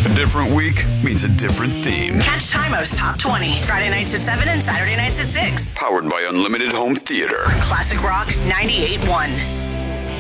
A different week means a different theme. Catch Timos Top 20, Friday nights at 7 and Saturday nights at 6. Powered by Unlimited Home Theater. Classic Rock 98.1.